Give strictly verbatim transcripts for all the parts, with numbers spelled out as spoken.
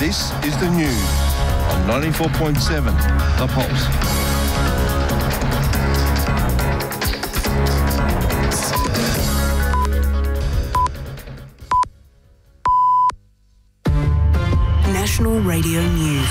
This is the news on ninety-four point seven The Pulse. National Radio News.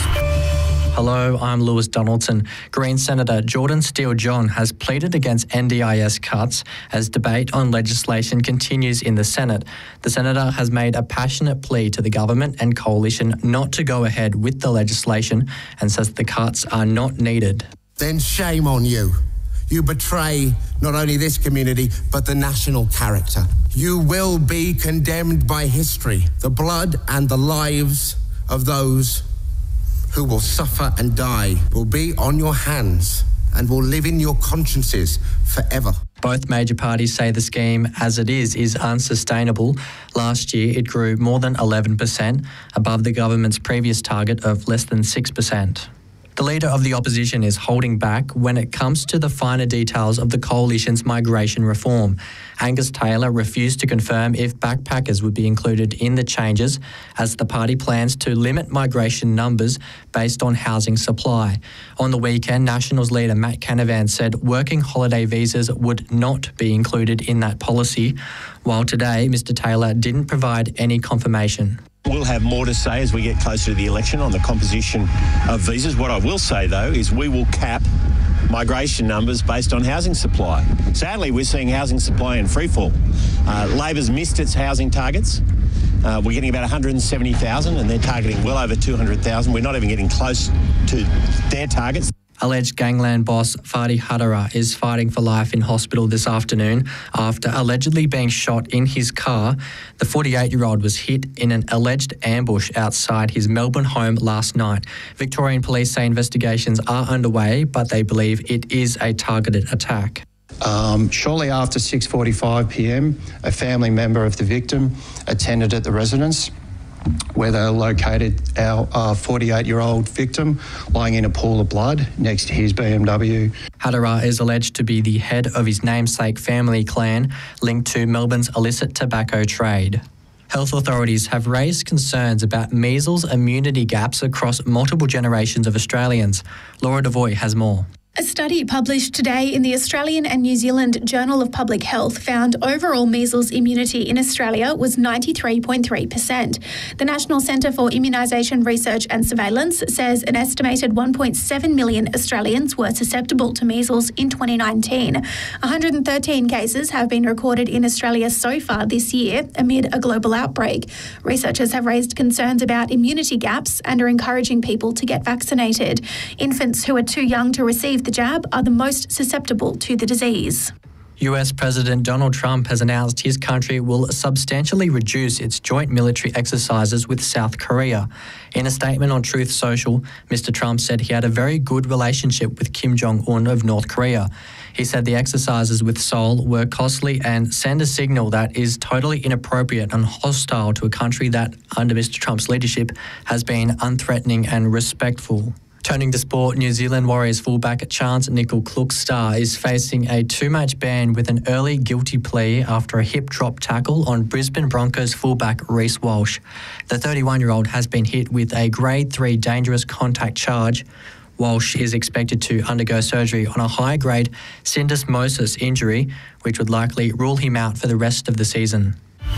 Hello, I'm Lewis Donaldson. Green Senator Jordan Steele-John has pleaded against N D I S cuts as debate on legislation continues in the Senate. The senator has made a passionate plea to the government and coalition not to go ahead with the legislation and says the cuts are not needed. Then shame on you. You betray not only this community, but the national character. You will be condemned by history. The blood and the lives of those who will suffer and die will be on your hands and will live in your consciences forever. Both major parties say the scheme, as it is, is unsustainable. Last year, it grew more than eleven percent, above the government's previous target of less than six percent. The leader of the opposition is holding back when it comes to the finer details of the coalition's migration reform. Angus Taylor refused to confirm if backpackers would be included in the changes, as the party plans to limit migration numbers based on housing supply. On the weekend, Nationals leader Matt Canavan said working holiday visas would not be included in that policy, while today Mr Taylor didn't provide any confirmation. We'll have more to say as we get closer to the election on the composition of visas. What I will say, though, is we will cap migration numbers based on housing supply. Sadly, we're seeing housing supply in freefall. Uh, Labor's missed its housing targets. Uh, we're getting about one hundred seventy thousand and they're targeting well over two hundred thousand. We're not even getting close to their targets. Alleged gangland boss Fadi Hadara is fighting for life in hospital this afternoon after allegedly being shot in his car. The forty-eight-year-old was hit in an alleged ambush outside his Melbourne home last night. Victorian police say investigations are underway, but they believe it is a targeted attack. Um, shortly after six forty-five p m, a family member of the victim attended at the residence, where they located our uh, forty-eight-year-old victim lying in a pool of blood next to his B M W. Hadara is alleged to be the head of his namesake family clan linked to Melbourne's illicit tobacco trade. Health authorities have raised concerns about measles immunity gaps across multiple generations of Australians. Laura Devoy has more. A study published today in the Australian and New Zealand Journal of Public Health found overall measles immunity in Australia was ninety-three point three percent. The National Centre for Immunisation Research and Surveillance says an estimated one point seven million Australians were susceptible to measles in twenty nineteen. one hundred thirteen cases have been recorded in Australia so far this year amid a global outbreak. Researchers have raised concerns about immunity gaps and are encouraging people to get vaccinated. Infants who are too young to receive the jab are the most susceptible to the disease. U S President Donald Trump has announced his country will substantially reduce its joint military exercises with South Korea. In a statement on Truth Social, Mister Trump said he had a very good relationship with Kim Jong-un of North Korea. He said the exercises with Seoul were costly and send a signal that is totally inappropriate and hostile to a country that, under Mister Trump's leadership, has been unthreatening and respectful. Turning to sport, New Zealand Warriors fullback Chance Nicol-Klokstad is facing a two-match ban with an early guilty plea after a hip drop tackle on Brisbane Broncos fullback Reece Walsh. The thirty-one-year-old has been hit with a Grade three dangerous contact charge. Walsh is expected to undergo surgery on a high-grade syndesmosis injury, which would likely rule him out for the rest of the season.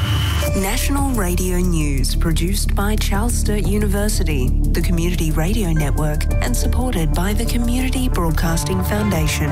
National Radio News, produced by Charles Sturt University, the Community Radio Network, and supported by the Community Broadcasting Foundation.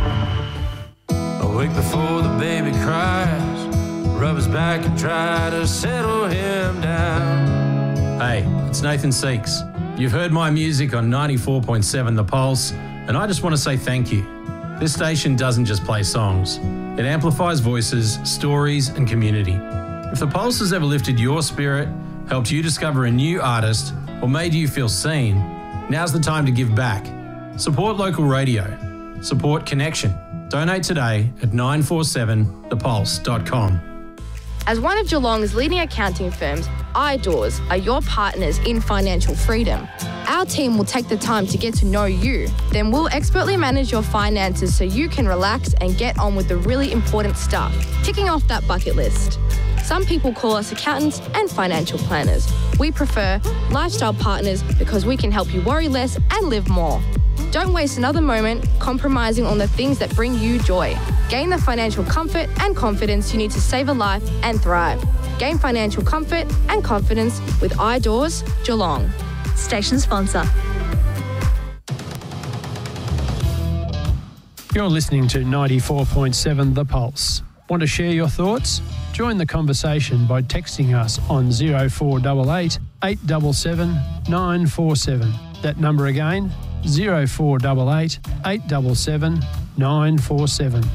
Awake before the baby cries, rub his back and try to settle him down. Hey, it's Nathan Seeks. You've heard my music on ninety-four point seven The Pulse, and I just want to say thank you. This station doesn't just play songs. It amplifies voices, stories, and community. If The Pulse has ever lifted your spirit, helped you discover a new artist, or made you feel seen, now's the time to give back. Support local radio. Support Connection. Donate today at nine four seven the pulse dot com. As one of Geelong's leading accounting firms, iDoors are your partners in financial freedom. Our team will take the time to get to know you. Then we'll expertly manage your finances so you can relax and get on with the really important stuff, ticking off that bucket list. Some people call us accountants and financial planners. We prefer lifestyle partners because we can help you worry less and live more. Don't waste another moment compromising on the things that bring you joy. Gain the financial comfort and confidence you need to save a life and thrive. Gain financial comfort and confidence with iDoors Geelong. Station sponsor. You're listening to ninety-four point seven The Pulse. Want to share your thoughts? Join the conversation by texting us on oh four eight eight, eight seven seven, nine four seven. That number again, oh four eight eight, eight seven seven, nine four seven.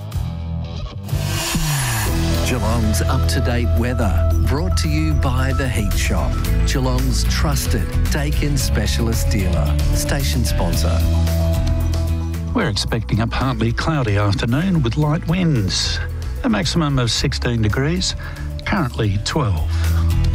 Geelong's up-to-date weather, brought to you by The Heat Shop, Geelong's trusted Dakin specialist dealer. Station sponsor. We're expecting a partly cloudy afternoon with light winds. A maximum of sixteen degrees, currently twelve.